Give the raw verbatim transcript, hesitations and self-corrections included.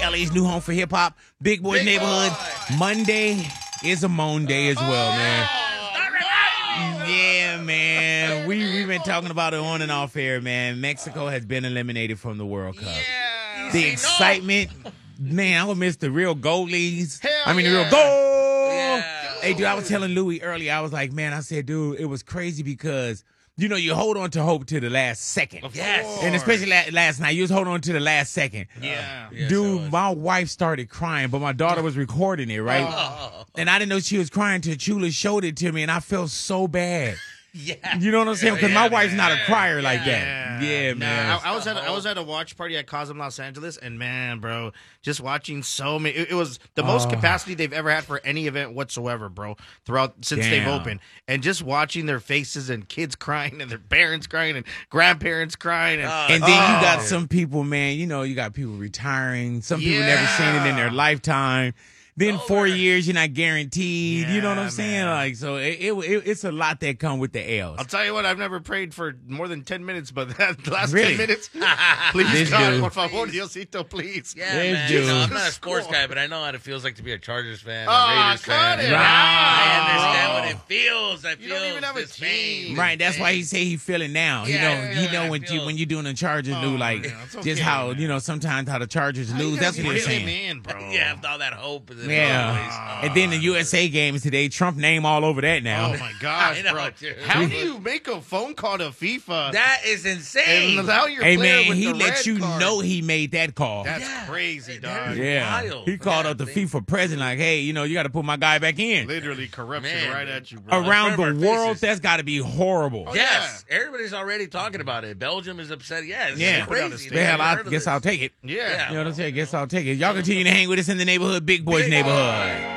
L A's new home for hip hop, Big Boys Big Neighborhood. Boy. Monday is a moan day as well, man. Yeah, man. We we've been talking about it on and off air, man. Mexico has been eliminated from the World Cup. Yeah. The excitement, man. I would miss the real goalies. Hell I mean, the yeah. real goal. Yeah. Hey, dude, I was telling Louis earlier. I was like, man, I said, dude, it was crazy because you know you hold on to hope to the last second. Yes. And especially la- last night, you was holding on to the last second. Yeah. Yes, I Dude, was. my wife started crying, but my daughter was recording it, right? Oh. And I didn't know she was crying till Chula showed it to me, and I felt so bad. Yeah. You know what I'm saying? Because Yeah, my wife's man. not a crier like that. Yeah. Yeah, Nah, man. I, I was at a, I was at a watch party at Cosm Los Angeles, and man, bro, just watching so many. It, it was the most Oh. capacity they've ever had for any event whatsoever, bro. Throughout since they've Damn. opened, and just watching their faces and kids crying and their parents crying and grandparents crying, and, And then you got Oh. some people, man, you know, you got people retiring. Some people Yeah. never seen it in their lifetime. Then four years, you're not guaranteed. you know what I'm Yeah, saying? man. Like, so it, it, it it's a lot that come with the L's. I'll tell you what, I've never prayed for more than ten minutes, but that last Really? ten minutes, please This God, dude. por favor, Diosito, please. Yeah, There's man. Jules. No, I'm not a sports Cool. guy, but I know what it feels like to be a Chargers fan, a Oh, Raiders cut fan. it Right. I out. understand what Oh. it feels. I You feel don't even have a this team. pain. Right, that's why he say he feel it now. Yeah, he know, yeah, he know I when you feel- when you doing the Chargers Oh, do like man, it's just okay, how man. you know sometimes how the Chargers lose. That's what Reel they're him saying. in, bro. Yeah, after all that hope. And Yeah, and then the U S A games today, Trump name all over that now. Oh my gosh, I know, bro! dude. How do you make a phone call to FIFA That is insane. and allow your Hey player man, with he the let red you card? know he made that call. That's Yeah. crazy, That dog. is Yeah, wild. he called Yeah, up the they- FIFA president like, hey, you know, you got to put my guy back in. Literally corruption Man, right man. at you, bro. Around in front the of our world, faces. that's got to be horrible. Oh, Yes, everybody's already talking about it. Belgium is upset. Yeah, it's Yeah. crazy. They Well, haven't I heard of guess this. I'll take it. Yeah. You know what I'm saying? Guess I'll take it. Y'all continue to hang with us in the neighborhood, Big Boys Big Neighborhood. Boy.